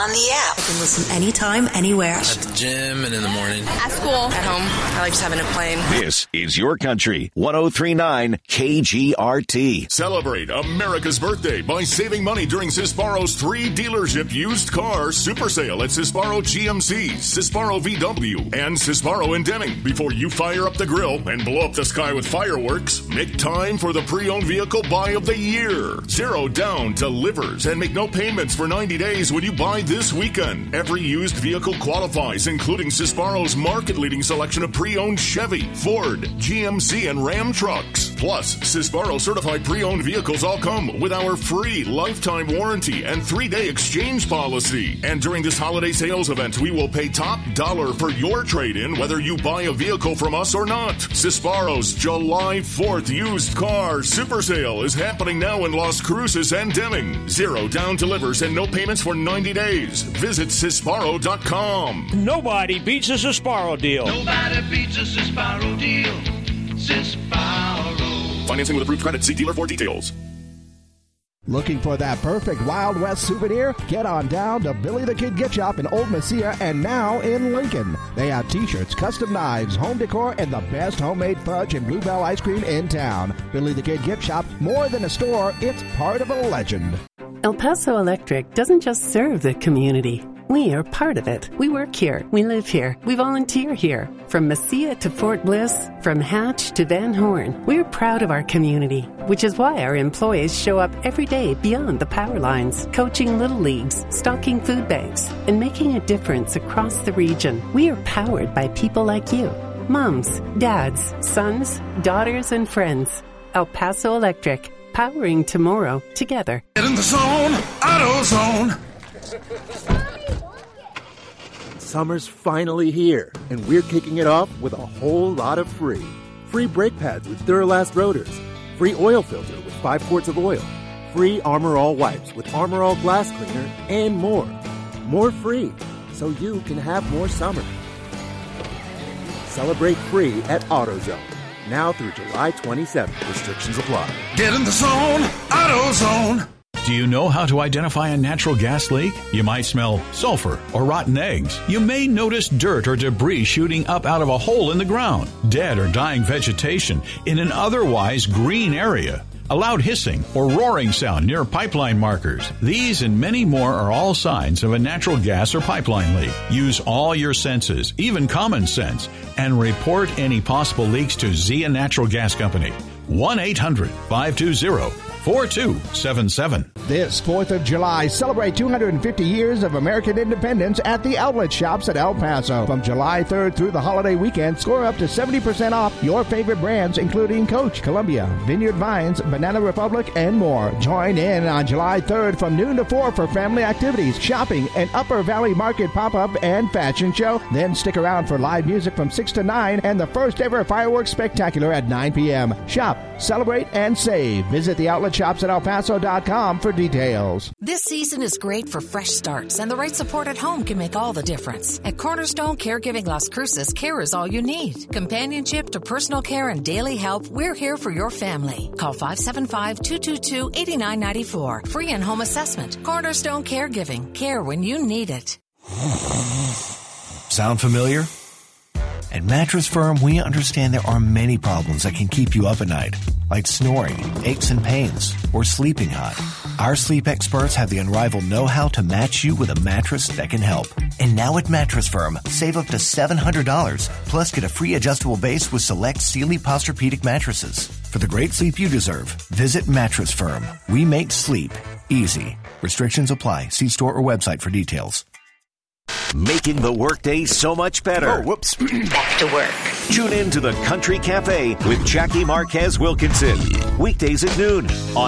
on the app. You can listen anytime, anywhere. At the gym and in the morning. At school. At home. I like just having it playing. This is Your Country, 103.9 KGRT. Celebrate America's birthday by saving money during Sisparo's 3 dealership used car super sale at Sisparo GMC, Sisparo VW, and Sisparo in Deming. Before you fire up the grill and blow up the sky with fireworks, make time for the pre-owned vehicle buy of the year. 0 down delivers and make no payments for 90 days when you buy this weekend. Every used vehicle qualifies, including Sisparo's market-leading selection of pre-owned Chevy, Ford, GMC, and Ram trucks. Plus, Sisparo certified pre-owned vehicles all come with our free lifetime warranty and 3-day exchange policy. And during this holiday sales event, we will pay top dollar for your trade-in, whether you buy a vehicle from us or not. Sisparo's July 4th used car super sale is happening now in Las Cruces and Deming. 0 down delivers and no payments for 90 days. Visit Sisparo.com. Nobody beats a Sisparo deal. Nobody beats a Sisparo deal. Sisparo. Financing with approved credit. See dealer for details. Looking for that perfect Wild West souvenir? Get on down to Billy the Kid Gift Shop in Old Messiah and now in Lincoln. They have t-shirts, custom knives, home decor, and the best homemade fudge and Bluebell ice cream in town. Billy the Kid Gift Shop, more than a store, it's part of a legend. El Paso Electric doesn't just serve the community. We are part of it. We work here. We live here. We volunteer here. From Mesilla to Fort Bliss, from Hatch to Van Horn, we're proud of our community, which is why our employees show up every day beyond the power lines, coaching little leagues, stocking food banks, and making a difference across the region. We are powered by people like you. Moms, dads, sons, daughters, and friends. El Paso Electric. Powering tomorrow together. Get in the zone, AutoZone. Summer's finally here, and we're kicking it off with a whole lot of free. Free brake pads with Duralast rotors. Free oil filter with 5 quarts of oil. Free Armor All wipes with Armor All glass cleaner, and more. More free, so you can have more summer. Celebrate free at AutoZone. Now through July 27th. Restrictions apply. Get in the zone, AutoZone. Do you know how to identify a natural gas leak? You might smell sulfur or rotten eggs. You may notice dirt or debris shooting up out of a hole in the ground, dead or dying vegetation in an otherwise green area, a loud hissing or roaring sound near pipeline markers. These and many more are all signs of a natural gas or pipeline leak. Use all your senses, even common sense, and report any possible leaks to Zia Natural Gas Company. 1-800-520-4277. This 4th of July, celebrate 250 years of American independence at the outlet shops at El Paso. From July 3rd through the holiday weekend, score up to 70% off your favorite brands, including Coach, Columbia, Vineyard Vines, Banana Republic, and more. Join in on July 3rd from noon to 4 for family activities, shopping, an Upper Valley Market pop-up and fashion show. Then stick around for live music from 6 to 9 and the first ever fireworks spectacular at 9 p.m. Shop, celebrate, and save. Visit the outlet shops at elpaso.com for details. This season is great for fresh starts, and the right support at home can make all the difference. At Cornerstone Caregiving Las Cruces, care is all you need. Companionship to personal care and daily help, we're here for your family. Call 575-222-8994. Free in-home assessment. Cornerstone Caregiving. Care when you need it. Sound familiar? At Mattress Firm, we understand there are many problems that can keep you up at night, like snoring, aches and pains, or sleeping hot. Our sleep experts have the unrivaled know-how to match you with a mattress that can help. And now at Mattress Firm, save up to $700, plus get a free adjustable base with select Sealy Posturepedic mattresses. For the great sleep you deserve, visit Mattress Firm. We make sleep easy. Restrictions apply. See store or website for details. Making the workday so much better. Oh, whoops. Back to work. Tune in to the Country Cafe with Jackie Marquez Wilkinson. Weekdays at noon on